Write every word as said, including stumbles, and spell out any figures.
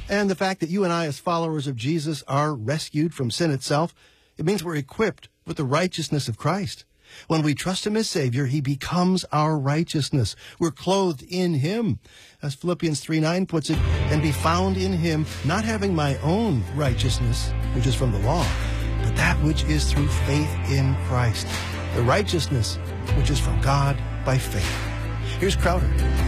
And the fact that you and I, as followers of Jesus, are rescued from sin itself, it means we're equipped with the righteousness of Christ. When we trust him as Savior, he becomes our righteousness. We're clothed in him. As Philippians three nine puts it, and be found in him, not having my own righteousness, which is from the law, but that which is through faith in Christ, the righteousness which is from God by faith. Here's Crowder.